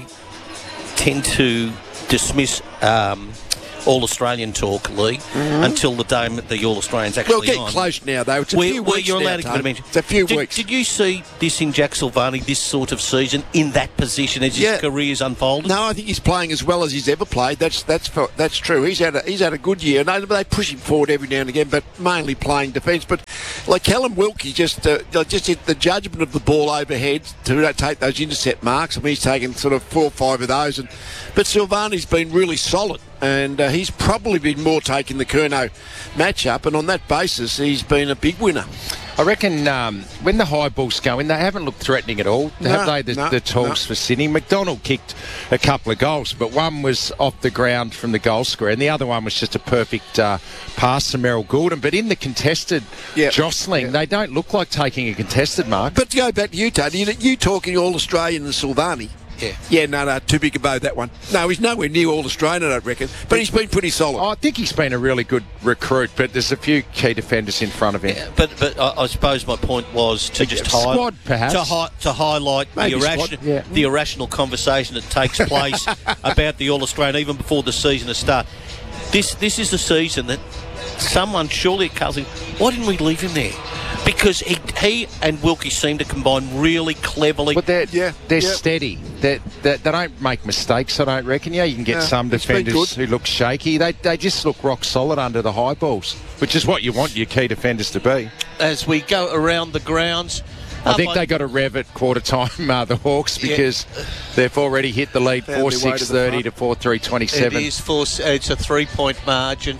tend to dismiss um, All-Australian talk, Lee, mm-hmm. until the day the All-Australian's actually on. We're getting on. close now, though. It's a Where, few where weeks you're now, allowed to give it a Tony. mention. It's a few did, weeks. Did you see this in Jack Silvani this sort of season, in that position as Yeah. his career's unfolded? No, I think he's playing as well as he's ever played. That's that's for, that's true. He's had a, he's had a good year. No, they push him forward every now and again, but mainly playing defence. But like Callum Wilkie, just uh, just hit the judgment of the ball overhead to take those intercept marks. I mean, he's taken sort of four or five of those. And but Silvani's been really solid. And uh, he's probably been more taking the Curnow matchup, and on that basis, he's been a big winner. I reckon um, when the high balls go in, they haven't looked threatening at all, No, have they, the, no, the tools no. for Sydney? McDonald kicked a couple of goals, but one was off the ground from the goal square, and the other one was just a perfect uh, pass to Merrill Goulden. But in the contested Yep. jostling, Yep. they don't look like taking a contested mark. But to go back to you, Tony, you, you talking All-Australian and Silvani. Yeah. Yeah, no, no, too big a bow, that one. No, he's nowhere near All-Australian, I don't reckon. But he's been pretty solid. I think he's been a really good recruit, but there's a few key defenders in front of him. Yeah, but but I, I suppose my point was to just Squad, highlight perhaps. to, hi- to highlight the, Maybe irration- squad, yeah. the irrational conversation that takes place about the All-Australian even before the season has started. This this is the season that someone surely at Carlton, why didn't we leave him there? Because he, he and Wilkie seem to combine really cleverly. But they're, Yeah, they're yeah. steady. They're, they they don't make mistakes, I don't reckon. Yeah, you can get Yeah, some it's been defenders good. who look shaky. They they just look rock solid under the high balls, which is what you want your key defenders to be. As we go around the grounds, I uh, think my- they got a rev at quarter time, uh, the Hawks, because they've already hit the lead Found four their way to six the thirty front. to four three twenty-seven. It is for, it's a three-point margin.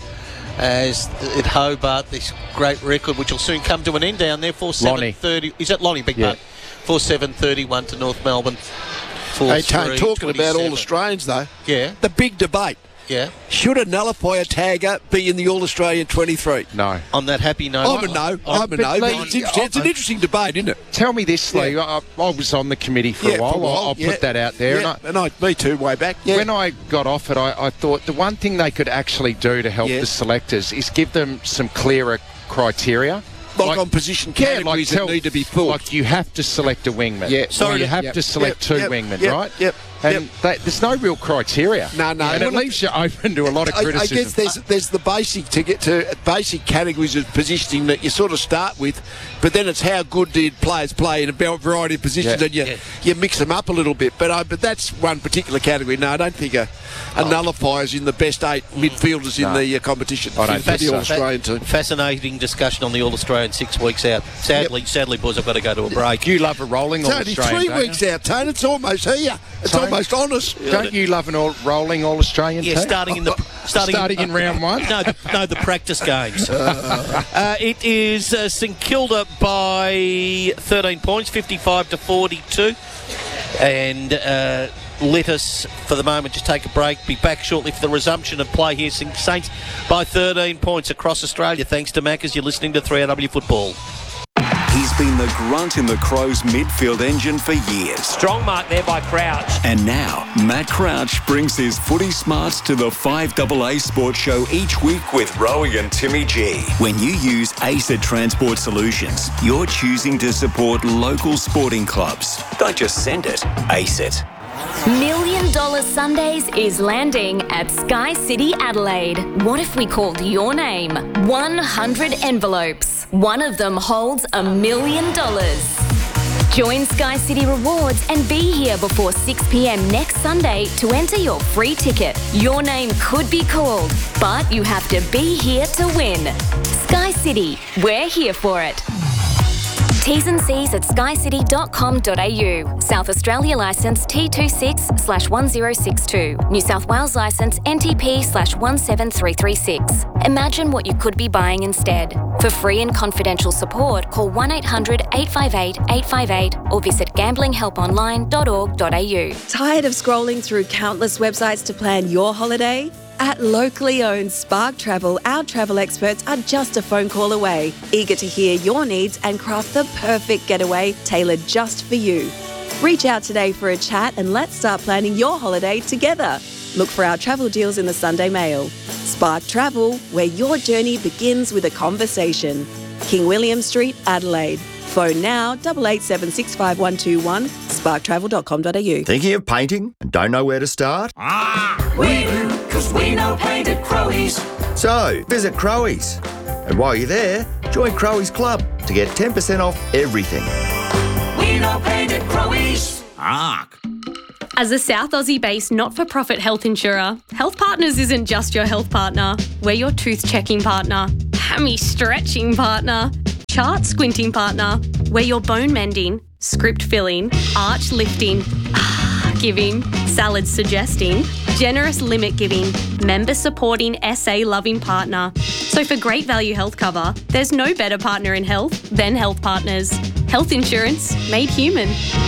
As at Hobart, this great record, which will soon come to an end down there, four seven thirty. Is that Lonnie? Big Yeah. pardon. four seven thirty-one to North Melbourne. Hey, Tony, talking about All-Australians, though, Yeah, the big debate. yeah. Should a nullifier tagger be in the All-Australian twenty-three? No. On that happy note, I'm a no. I- I'm a but no. But Lee, it's, interesting. It's an I- interesting debate, isn't it? Tell me this, Lee. Yeah. I, I was on the committee for Yeah, a while. for a while, I'll, I'll yeah. put that out there. Yeah, And I, and I, me too, way back. Yeah. When I got off it, I, I thought the one thing they could actually do to help Yeah. the selectors is give them some clearer criteria. like, on position categories tell- that need to be filled. Like you have to select a wingman. Yeah. Or Sorry you to- have yep, to select yep, two yep, wingmen, yep, right? yep, And yep. they, there's no real criteria. No, no. And it Well, leaves you open to a lot of I, I criticism. guess there's there's the basic to get to basic categories of positioning that you sort of start with, but then it's how good did players play in a variety of positions, Yeah. and you Yeah. you mix them up a little bit. But I, but that's one particular category. No, I don't think a, a nullifier's in the best eight midfielders in No. the uh, competition. I don't for think the so. All-Australian team. fascinating discussion on the All-Australian six weeks out. Sadly, sadly, boys, I've got to go to a break. You love a rolling Tony, All-Australian, three don't weeks you? out, Tony. It's almost here. It's Tony? almost on us. Don't you love an all, rolling All-Australian Yeah, team? starting in the starting, Starting in round one? No, the, no, the practice games. uh, it is uh, St Kilda by thirteen points, fifty-five to forty-two, and uh, let us, for the moment, just take a break. Be back shortly for the resumption of play here. St Saints by thirteen points across Australia. Thanks to Mac as you're listening to three R W Football. He's been the grunt in the Crows midfield engine for years. Strong mark there by Crouch. And now, Matt Crouch brings his footy smarts to the five A A Sports Show each week with Rowie and Timmy G. When you use ACET Transport Solutions, you're choosing to support local sporting clubs. Don't just send it, ACET. Million Dollar Sundays is landing at Sky City Adelaide. What if we called your name? one hundred envelopes. One of them holds a million dollars. Join Sky City Rewards and be here before six p.m. next Sunday to enter your free ticket. Your name could be called, but you have to be here to win. Sky City, we're here for it. T's and C's at sky city dot com dot a u. South Australia licence T twenty-six slash one zero six two. New South Wales licence N T P slash one seven three three six. Imagine what you could be buying instead. For free and confidential support, call one eight hundred eight five eight eight five eight or visit gambling help online dot org dot a u. Tired of scrolling through countless websites to plan your holiday? At locally owned Spark Travel, our travel experts are just a phone call away, eager to hear your needs and craft the perfect getaway tailored just for you. Reach out today for a chat and let's start planning your holiday together. Look for our travel deals in the Sunday Mail. Spark Travel, where your journey begins with a conversation. King William Street, Adelaide. Phone now, eight eight seven six five one two one, spark travel dot com dot a u. Thinking of painting and don't know where to start? Ah, we do, because we know paint at Crowies. So, visit Crowies. And while you're there, join Crowies Club to get ten percent off everything. We know paint at Crowies. Ark. As a South Aussie-based not-for-profit health insurer, Health Partners isn't just your health partner. We're your tooth-checking partner, hammy-stretching partner, chart-squinting partner. We're your bone-mending, script-filling, arch-lifting, ah-giving, salad-suggesting, generous limit-giving, member-supporting, S A-loving partner. So for great value health cover, there's no better partner in health than Health Partners. Health insurance made human.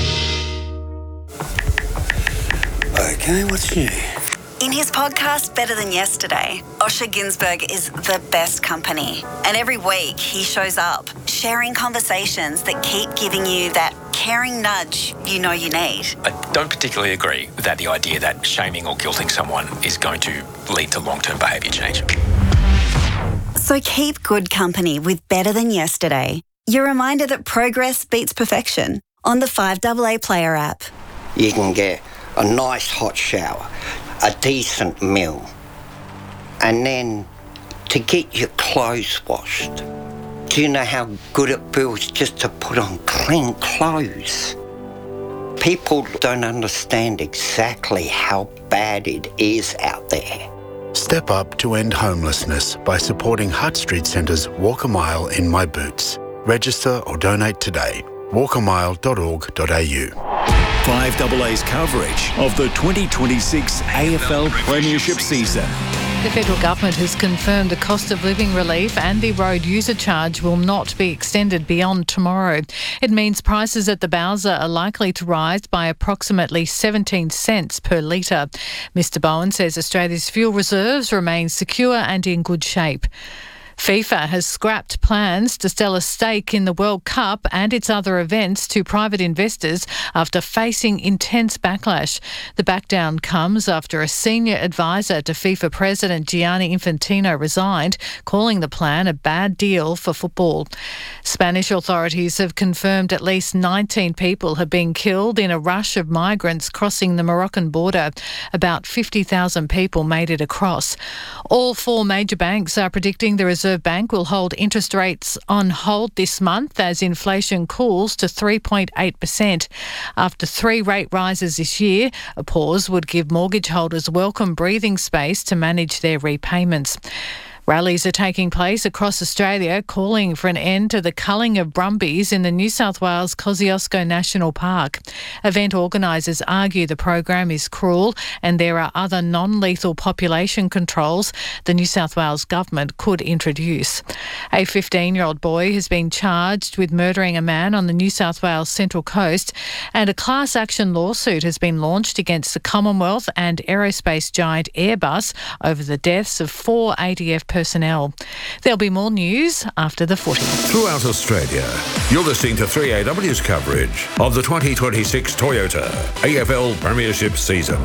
Okay, what's new? In his podcast, Better Than Yesterday, Osher Günsberg is the best company. And every week he shows up, sharing conversations that keep giving you that caring nudge you know you need. I don't particularly agree with that, the idea that shaming or guilting someone is going to lead to long-term behaviour change. So keep good company with Better Than Yesterday. Your reminder that progress beats perfection on the five A A Player app. You can get a nice hot shower, a decent meal, and then to get your clothes washed. Do you know how good it feels just to put on clean clothes? People don't understand exactly how bad it is out there. Step up to end homelessness by supporting Hutt Street Centre's Walk a Mile in My Boots. Register or donate today. walk a mile dot org dot a u. five A A's coverage of the twenty twenty-six A F L Premiership season. The federal government has confirmed the cost of living relief and the road user charge will not be extended beyond tomorrow. It means prices at the Bowser are likely to rise by approximately seventeen cents per litre. Mister Bowen says Australia's fuel reserves remain secure and in good shape. FIFA has scrapped plans to sell a stake in the World Cup and its other events to private investors after facing intense backlash. The backdown comes after a senior advisor to FIFA President Gianni Infantino resigned, calling the plan a bad deal for football. Spanish authorities have confirmed at least nineteen people have been killed in a rush of migrants crossing the Moroccan border. About fifty thousand people made it across. All four major banks are predicting the Reserve Bank will hold interest rates on hold this month as inflation cools to three point eight percent. After three rate rises this year, a pause would give mortgage holders welcome breathing space to manage their repayments. Rallies are taking place across Australia calling for an end to the culling of brumbies in the New South Wales Kosciuszko National Park. Event organisers argue the program is cruel and there are other non-lethal population controls the New South Wales government could introduce. A fifteen-year-old boy has been charged with murdering a man on the New South Wales Central Coast, and a class action lawsuit has been launched against the Commonwealth and aerospace giant Airbus over the deaths of four A D F personnel. There'll be more news after the footy. Throughout Australia, you're listening to three A W's coverage of the twenty twenty-six Toyota A F L Premiership season.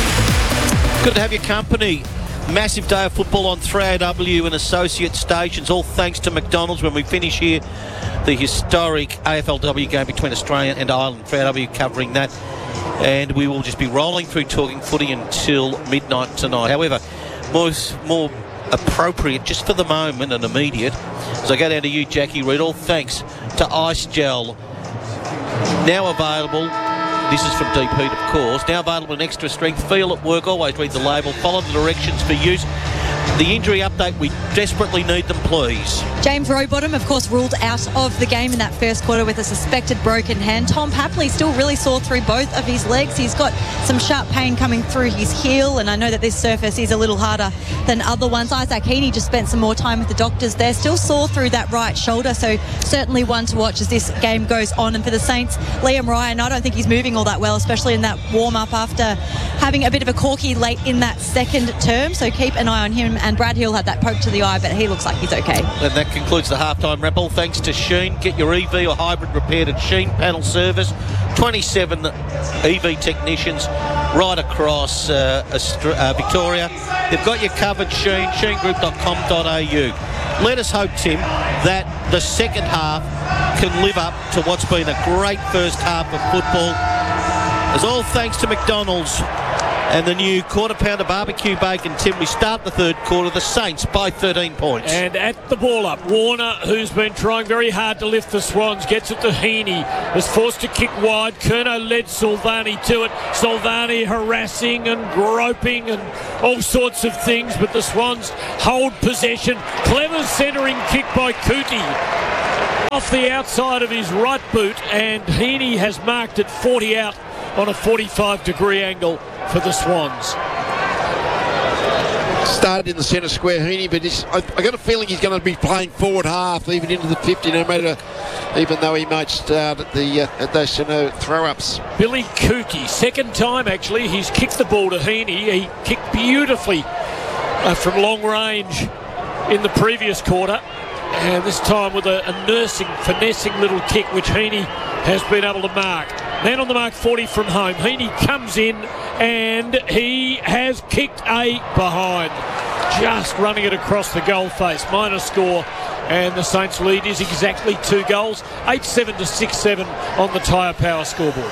Good to have your company. Massive day of football on three A W and associate stations, all thanks to McDonald's. When we finish here, the historic A F L W game between Australia and Ireland, three A W covering that. And we will just be rolling through talking footy until midnight tonight. However, more, more appropriate just for the moment and immediate, as I go down to you, Jackie Reid, all thanks to Ice Gel, now available. This is from Deep Heat, of course. Now available in extra strength. Feel at work. Always read the label. Follow the directions for use. the injury update. We desperately need them, please. James Rowbottom, of course, ruled out of the game in that first quarter with a suspected broken hand. Tom Papley still really sore through both of his legs. He's got some sharp pain coming through his heel, and I know that this surface is a little harder than other ones. Isaac Heaney just spent some more time with the doctors there, still sore through that right shoulder, so certainly one to watch as this game goes on. And for the Saints, Liam Ryan, I don't think he's moving all that well, especially in that warm-up after having a bit of a corky late in that second term, so keep an eye on him. And Brad Hill had that poke to the eye, but he looks like he's okay. And that concludes the halftime wrap-all. Thanks to Sheen. Get your E V or hybrid repaired at Sheen Panel Service. twenty-seven E V technicians right across uh, Australia, uh, Victoria. They've got you covered, Sheen, sheen group dot com dot a u. Let us hope, Tim, that the second half can live up to what's been a great first half of football. It's all thanks to McDonald's and the new quarter pounder barbecue bacon. Tim, we start the third quarter, the Saints by thirteen points. And at the ball up, Warner, who's been trying very hard to lift the Swans, gets it to Heaney, is forced to kick wide. Curnow led Silvani to it. Silvani harassing and groping and all sorts of things, but the Swans hold possession. Clever centering kick by Cootie off the outside of his right boot, and Heaney has marked it forty out on a forty-five degree angle for the Swans. Started in the centre square, Heaney, but he's, I, I got a feeling he's going to be playing forward half, even into the fifty, no matter, even though he might start at the uh, at those you know, throw-ups. Billy Cootie, second time actually, he's kicked the ball to Heaney. He kicked beautifully uh, from long range in the previous quarter, and this time with a, a nursing, finessing little kick, which Heaney has been able to mark. Man on the mark, forty from home. Heaney comes in and he has kicked a behind. Just running it across the goal face. Minor score, and the Saints lead is exactly two goals. eight seven to six seven on the Tyre Power scoreboard.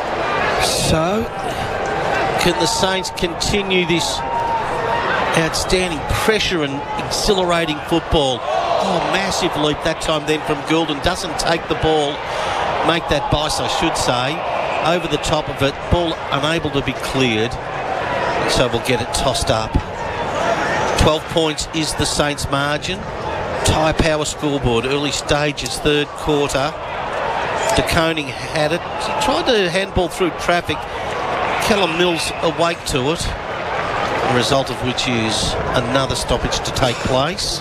So, can the Saints continue this outstanding pressure and exhilarating football? Oh, massive leap that time then from Goulden. Doesn't take the ball. Make that bice, I should say, over the top of it. Ball unable to be cleared, so we'll get it tossed up. twelve points is the Saints' margin. Tyre Power scoreboard, early stages, third quarter. De Koning had it. He tried to handball through traffic. Callum Mills awake to it, the result of which is another stoppage to take place.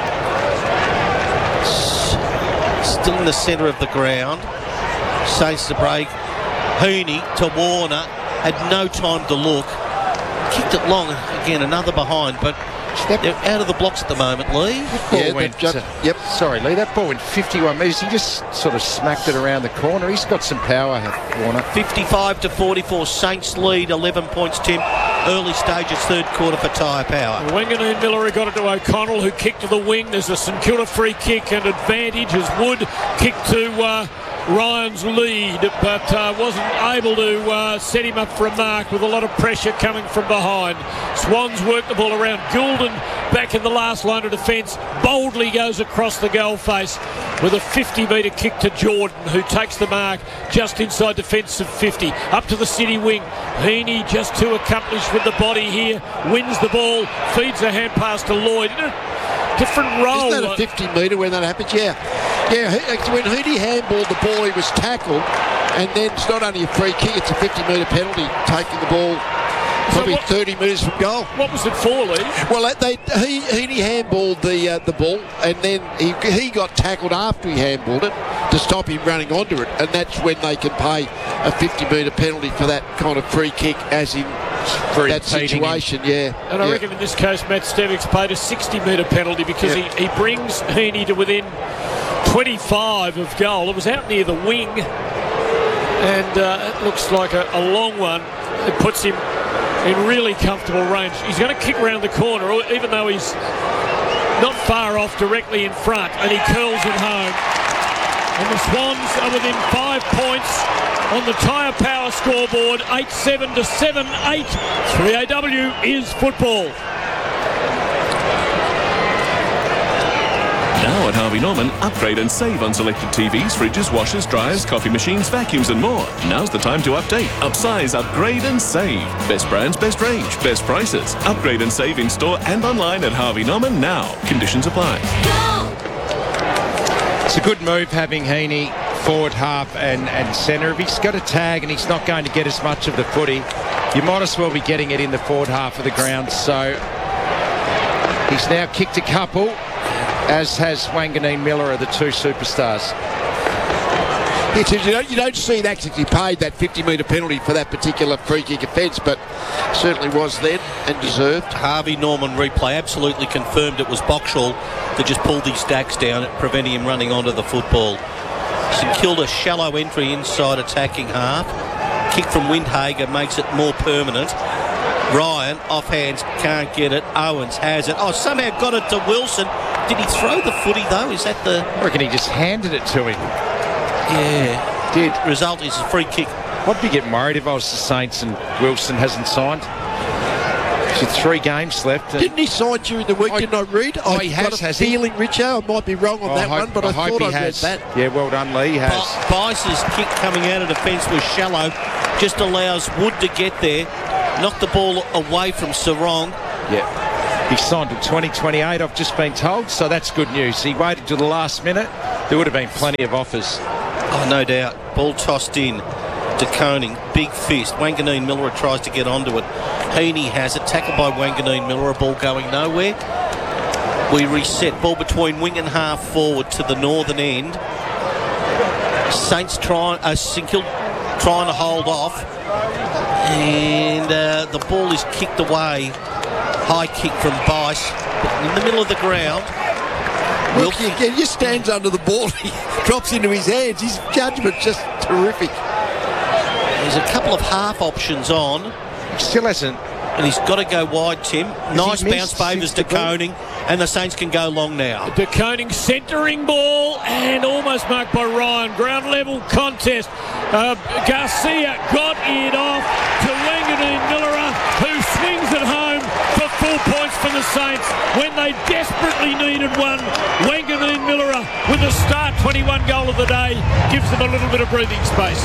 Still in the centre of the ground. Saints to break. Heaney to Warner. Had no time to look. Kicked it long. Again, another behind, but they're out of the blocks at the moment, Lee. Yeah, went, uh, yep. Sorry, Lee. That ball went fifty-one metres. He just sort of smacked it around the corner. He's got some power, Warner. fifty-five to forty-four. Saints lead eleven points, Tim. Early stages, third quarter for Tyre Power. Wanganeen Miller got it to O'Connell, who kicked to the wing. There's a St Kilda free kick and advantage as Wood kicked to uh, Ryan's lead, but uh, wasn't able to uh, set him up for a mark with a lot of pressure coming from behind. Swans work the ball around. Goulden back in the last line of defence, boldly goes across the goal face with a fifty metre kick to Jordan, who takes the mark just inside defensive fifty. Up to the City wing. Heaney just too accomplished with the body here, wins the ball, feeds a hand pass to Lloyd. Different role. Isn't that a fifty metre when that happens? Yeah. Yeah, when Heaney handballed the ball, he was tackled, and then it's not only a free kick, it's a fifty metre penalty, taking the ball probably so what, thirty metres from goal. What was it for, Lee? Well, they, he, Heaney handballed the uh, the ball, and then he, he got tackled after he handballed it to stop him running onto it, and that's when they can pay a fifty metre penalty for that kind of free kick, as in For that situation, him. yeah. And I yeah. reckon in this case, Matt Stevick's paid a sixty metre penalty because yeah. he, he brings Heaney to within twenty-five of goal. It was out near the wing, and uh, it looks like a, a long one. It puts him in really comfortable range. He's going to kick round the corner, even though he's not far off directly in front, and he curls it home. And the Swans are within five points on the Tyre Power scoreboard, eight seven to seven eight. three A W is football. Now at Harvey Norman, upgrade and save on selected T Vs, fridges, washers, dryers, coffee machines, vacuums and more. Now's the time to update, upsize, upgrade and save. Best brands, best range, best prices. Upgrade and save in store and online at Harvey Norman now. Conditions apply. It's a good move having Heaney forward half and, and centre. If he's got a tag and he's not going to get as much of the footy, you might as well be getting it in the forward half of the ground. So he's now kicked a couple, as has Wanganeen Miller, are the two superstars. It's, you, don't, you don't see it actually paid that fifty metre penalty for that particular free kick offence, but certainly was then and deserved. Harvey Norman replay absolutely confirmed it was Boxall that just pulled his stacks down, preventing him running onto the football. St Kilda shallow entry inside attacking half. Kick from Windhager makes it more permanent. Ryan, off hands, can't get it. Owens has it. Oh, somehow got it to Wilson. Did he throw the footy, though? Is that the... I reckon he just handed it to him. Yeah. Did. Result is a free kick. I'd be getting worried if I was the Saints and Wilson hasn't signed. There's three games left. Didn't he sign during the week, I, didn't I read? Oh, I he has, got a has feeling, he? Richo, I might be wrong on I that hope, one, but I, I thought he I read has. that. Yeah, well done, Lee. He has. Bice's kick coming out of defence was shallow. Just allows Wood to get there. Knocked the ball away from Sarong. Yeah. He signed in twenty twenty-eight, I've just been told, so that's good news. He waited till the last minute. There would have been plenty of offers. Oh, no doubt. Ball tossed in to Koning. Big fist. Wanganeen Miller tries to get onto it. Heaney has it. Tackled by Wanganeen Miller. A ball going nowhere. We reset. Ball between wing and half forward to the northern end. Saints trying, uh, St Kilda trying to hold off. And uh, the ball is kicked away. High kick from Bice. In the middle of the ground. Look, he, he just stands under the ball. He drops into his hands. His judgment's just terrific. There's a couple of half options on. He still hasn't. And he's got to go wide, Tim. Has nice bounce favours De Koning. And the Saints can go long now. De Koning centering ball and almost marked by Ryan. Ground level contest. Uh, Garcia got it off to Wanganeen Miller, who swings it home for full points for the Saints when they desperately needed one. Wanganeen Miller with a start twenty-one goal of the day gives them a little bit of breathing space.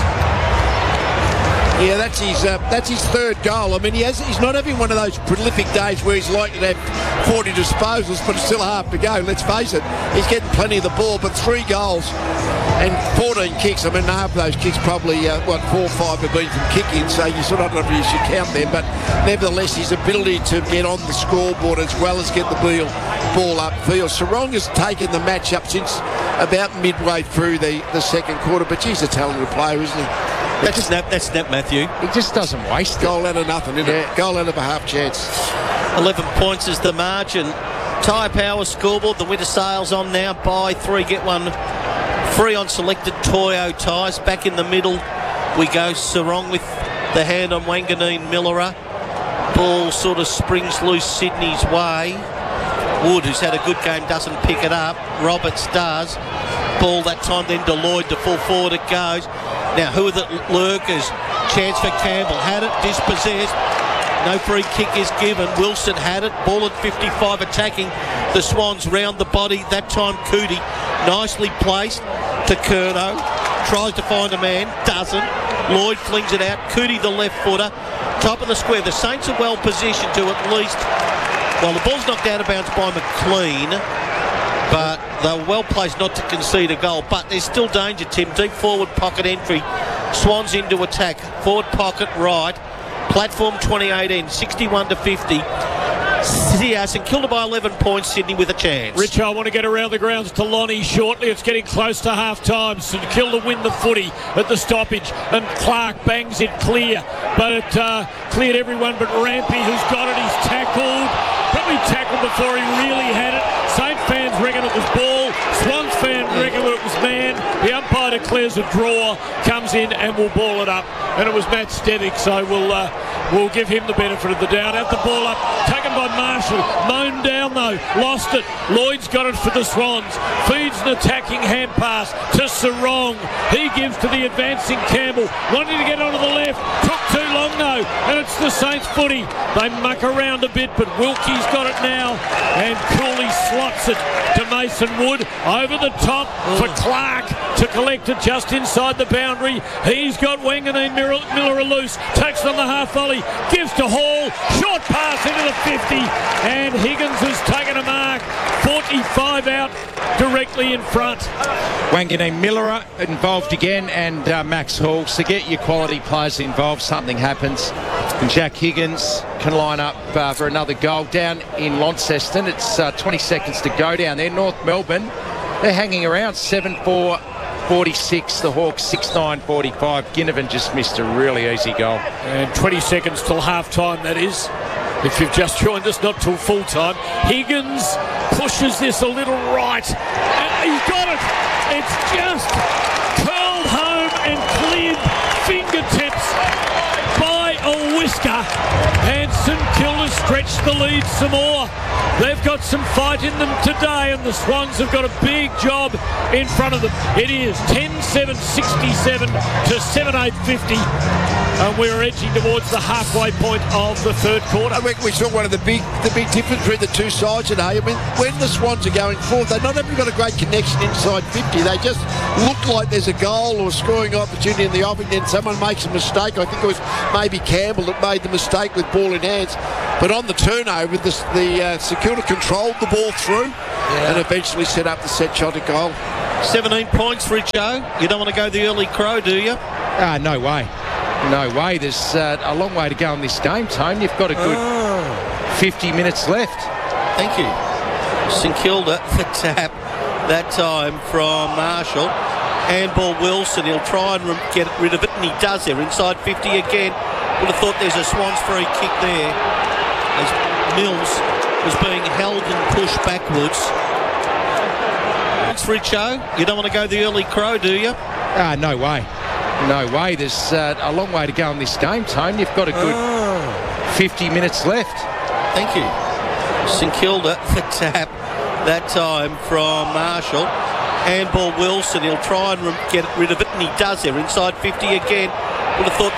Yeah, that's his uh, that's his third goal. I mean, he has, he's not having one of those prolific days where he's likely to have forty disposals, but it's still half to go. Let's face it, he's getting plenty of the ball, but three goals and fourteen kicks. I mean, half of those kicks probably, uh, what, four or five have been from kick-in, so you sort of don't know if you should count them, but nevertheless, his ability to get on the scoreboard as well as get the ball, ball upfield. Sarong has taken the match up since about midway through the, the second quarter, but he's a talented player, isn't he? That's snap, that's snap, Matthew. He just doesn't waste it. Goal out of nothing, isn't Yeah. it? Goal out of a half chance. eleven points is the margin. Tyre Power scoreboard. The winter sale's on now. Buy three, get one free on selected Toyo tyres. Back in the middle we go. Sarong with the hand on Wanganeen Miller. Ball sort of springs loose Sydney's way. Wood, who's had a good game, doesn't pick it up. Roberts does. Ball that time then to Lloyd, to full forward it goes. Now, who are the lurkers? Chance for Campbell. Had it, dispossessed. No free kick is given. Wilson had it. Ball at fifty-five attacking. The Swans round the body. That time Cootie nicely placed to Curnow. Tries to find a man. Doesn't. Lloyd flings it out. Cootie the left footer. Top of the square. The Saints are well positioned to at least... Well, the ball's knocked out of bounds by McLean. But they're well placed not to concede a goal. But there's still danger, Tim. Deep forward pocket entry. Swans into attack. Forward pocket right. Platform twenty-eight end. sixty-one to fifty. St Kilda by eleven points. Sydney with a chance. Rich, I want to get around the grounds to Lonnie shortly. It's getting close to half time. St Kilda win the footy at the stoppage, and Clark bangs it clear, but it uh, cleared everyone but Rampy, who's got it. He's tackled. Probably tackled before he really had it. Saint fans reckon it was ball. Swans fans reckon it was man. The umpire declares a draw, comes in and will ball it up. And it was Matt Stevick, so we'll uh, will give him the benefit of the doubt. Out the ball up, taken by Marshall. Mown down though, lost it. Lloyd's got it for the Swans. Feeds an attacking hand pass to Sarong. He gives to the advancing Campbell. Wanting to get onto the left. Took too long though, and it's the Saints footy. They muck around a bit, but Wilkie's got it now. And Cooley slots it to Mason Wood. Over the top for Clark to collect it just inside the boundary. He's got Wanganeen Miller, Miller loose. Takes on the half volley. Gives to Hall. Short pass into the fifty. And Higgins has taken a mark. forty-five out directly in front. Wanganeen Miller involved again, and uh, Max Hall. So get your quality players involved, something happens. And Jack Higgins can line up uh, for another goal down in Launceston. It's uh, twenty seconds to go down there. North Melbourne, they're hanging around seven four forty-six. The Hawks six nine forty-five. Ginnivan just missed a really easy goal. And twenty seconds till half time, that is. If you've just joined us, not till full time. Higgins pushes this a little right. And he's got it. It's just curled home and cleared fingertips by a whisker. And St Kilda stretched the lead some more. They've got some fight in them today, and the Swans have got a big job in front of them. It is ten seven sixty-seven to seven eight fifty. And we're edging towards the halfway point of the third quarter. I think we saw one of the big the big difference between the two sides today. I mean, when the Swans are going forward, they've not only got a great connection inside fifty, they just look like there's a goal or a scoring opportunity in the offing, then someone makes a mistake. I think it was maybe Campbell that made the mistake with ball in hands. But on the turnover, the, the uh, St Kilda controlled the ball through yeah. and eventually set up the set shot at goal. seventeen points for Joe. You don't want to go the early crow, do you? Ah, no way. No way. There's uh, a long way to go in this game, Tone. You've got a good oh. fifty minutes left. Thank you. St Kilda, the tap that time from Marshall. Handball Wilson. He'll try and get rid of it, and he does there. Inside fifty again. Would have thought there's a Swans free kick there as Mills was being held and pushed backwards. Thanks, Richo. You don't want to go the early crow, do you? Ah, no way. No way. There's uh, a long way to go in this game, Tone. You've got a good oh. fifty minutes left. Thank you. St Kilda, the tap that time from Marshall. Handball Wilson. He'll try and get rid of it, and he does there. Inside fifty again. Would have thought